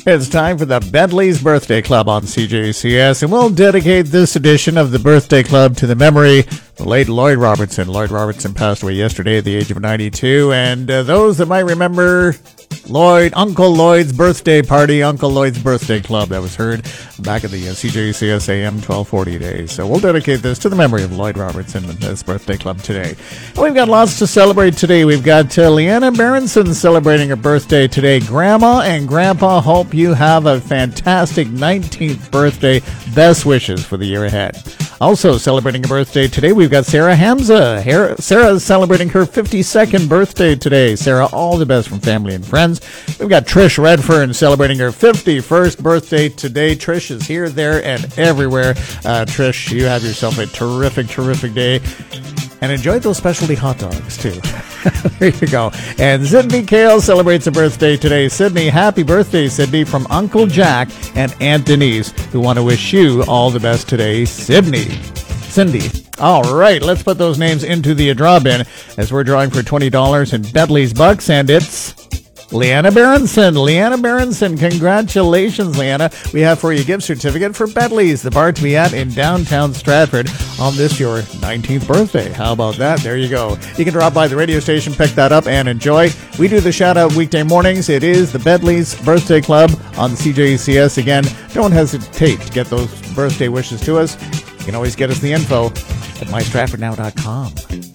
It's time for the Bentley's Birthday Club on CJCS, and we'll dedicate this edition of the Birthday Club to the memory of the late Lloyd Robertson. Lloyd Robertson passed away yesterday at the age of 92, and those that might remember Uncle Lloyd's birthday party, Uncle Lloyd's Birthday Club, that was heard back at the CJCS AM 1240 days. So we'll dedicate this to the memory of Lloyd Robertson and his birthday club today. And we've got lots to celebrate today. We've got Leanna Berenson celebrating her birthday today. Grandma and Grandpa, hope you have a fantastic 19th birthday. Best wishes for the year ahead. Also celebrating a birthday today, we've got Sarah Hamza. Sarah is celebrating her 52nd birthday today. Sarah, all the best from family and friends. We've got Trish Redfern celebrating her 51st birthday today. Trish is here, there, and everywhere. Trish, you have yourself a terrific day. And enjoy those specialty hot dogs, too. There you go. And Sydney Kale celebrates a birthday today. Sydney, happy birthday, Sydney, from Uncle Jack and Aunt Denise, who want to wish you all the best today, Cindy. All right, let's put those names into the draw bin as we're drawing for $20 in Bentley's Bucks, and it's Leanna Berenson. Leanna Berenson, congratulations, Leanna. We have for you a gift certificate for Bentley's, the bar to be at in downtown Stratford on this your 19th birthday. How about that? There you go. You can drop by the radio station, pick that up, and enjoy. We do the shout-out weekday mornings. It is the Bentley's Birthday Club on CJCS. Again, don't hesitate to get those birthday wishes to us. You can always get us the info at mystratfordnow.com.